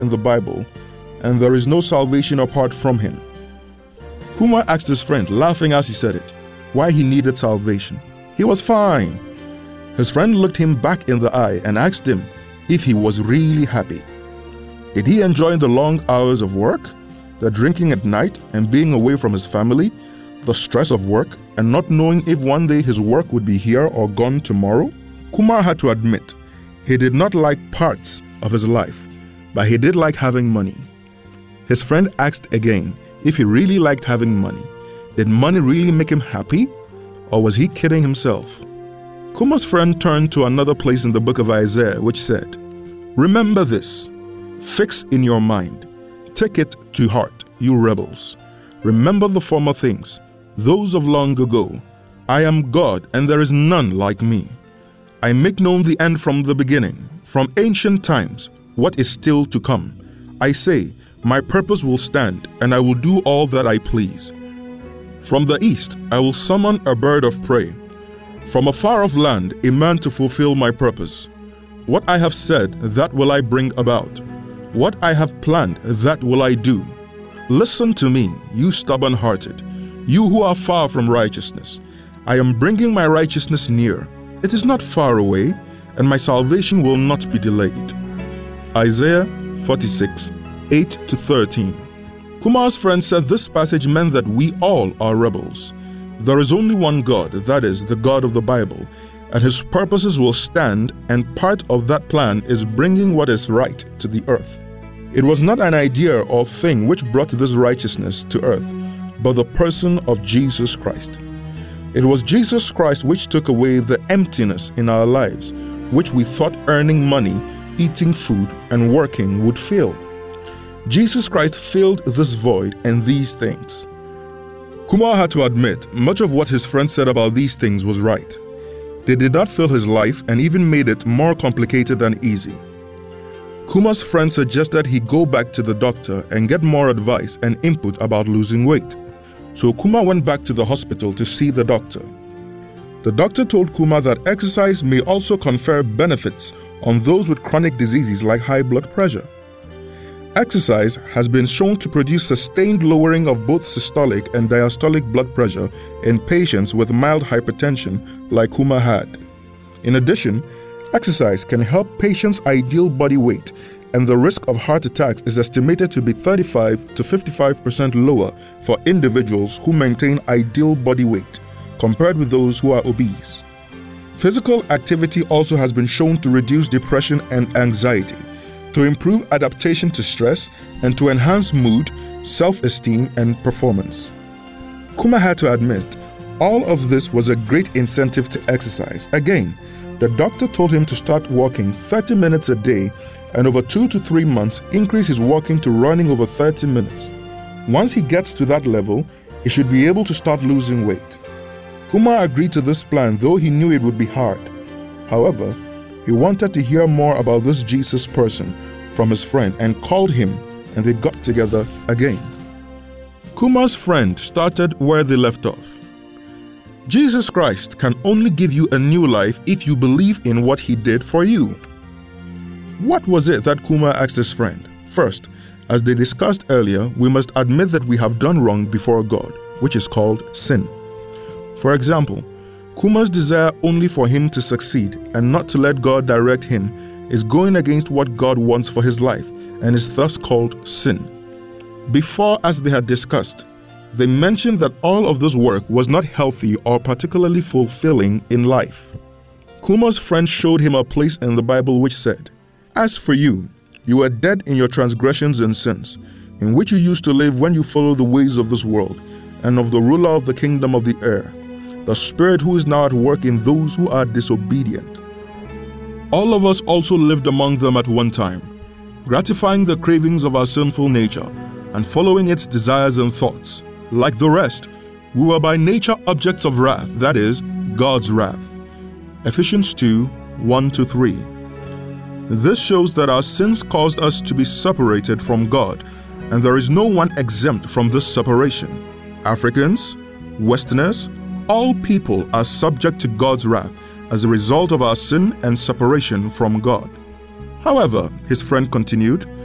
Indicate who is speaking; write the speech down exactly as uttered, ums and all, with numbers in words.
Speaker 1: in the Bible, and there is no salvation apart from him. Kumar asked his friend, laughing as he said it, why he needed salvation. He was fine. His friend looked him back in the eye and asked him if he was really happy. Did he enjoy the long hours of work, the drinking at night and being away from his family, the stress of work and not knowing if one day his work would be here or gone tomorrow? Kumar had to admit he did not like parts of his life, but he did like having money. His friend asked again if he really liked having money. Did money really make him happy, or was he kidding himself? Kumar's friend turned to another place in the book of Isaiah, which said, "Remember this, fix in your mind, take it to heart, you rebels. Remember the former things, those of long ago. I am God, and there is none like me. I make known the end from the beginning, from ancient times, what is still to come. I say, my purpose will stand, and I will do all that I please. From the east I will summon a bird of prey, from a far-off land a man to fulfill my purpose. What I have said, that will I bring about. What I have planned, that will I do. Listen to me, you stubborn-hearted, you who are far from righteousness. I am bringing my righteousness near. It is not far away, and my salvation will not be delayed." Isaiah forty-six, eight to thirteen. Kumar's friend said this passage meant that we all are rebels. There is only one God, that is, the God of the Bible, and his purposes will stand, and part of that plan is bringing what is right to the earth. It was not an idea or thing which brought this righteousness to earth, but the person of Jesus Christ. It was Jesus Christ which took away the emptiness in our lives, which we thought earning money, eating food, and working would fill. Jesus Christ filled this void and these things. Kumar had to admit much of what his friend said about these things was right. They did not fill his life and even made it more complicated than easy. Kumar's friend suggested he go back to the doctor and get more advice and input about losing weight. So Kumar went back to the hospital to see the doctor. The doctor told Kumar that exercise may also confer benefits on those with chronic diseases like high blood pressure. Exercise has been shown to produce sustained lowering of both systolic and diastolic blood pressure in patients with mild hypertension like Kumar had. In addition, exercise can help patients' ideal body weight, and the risk of heart attacks is estimated to be thirty-five to fifty-five percent lower for individuals who maintain ideal body weight compared with those who are obese. Physical activity also has been shown to reduce depression and anxiety, to improve adaptation to stress, and to enhance mood, self-esteem, and performance. Kumar had to admit, all of this was a great incentive to exercise. Again, the doctor told him to start walking thirty minutes a day, and over two to three months, increase his walking to running over thirty minutes. Once he gets to that level, he should be able to start losing weight. Kumar agreed to this plan, though he knew it would be hard. However, he wanted to hear more about this Jesus person from his friend and called him, and they got together again. Kumar's friend started where they left off. Jesus Christ can only give you a new life if you believe in what he did for you. What was it that Kumar asked his friend? First, as they discussed earlier, we must admit that we have done wrong before God, which is called sin. For example, Kumar's desire only for him to succeed and not to let God direct him is going against what God wants for his life and is thus called sin. Before, as they had discussed, they mentioned that all of this work was not healthy or particularly fulfilling in life. Kumar's friend showed him a place in the Bible which said, "As for you, you were dead in your transgressions and sins, in which you used to live when you followed the ways of this world and of the ruler of the kingdom of the air, the spirit who is now at work in those who are disobedient. All of us also lived among them at one time, gratifying the cravings of our sinful nature and following its desires and thoughts. Like the rest, we were by nature objects of wrath, that is, God's wrath." Ephesians two, one to three. This shows that our sins caused us to be separated from God, and there is no one exempt from this separation. Africans, Westerners, all people are subject to God's wrath as a result of our sin and separation from God. However, his friend continued,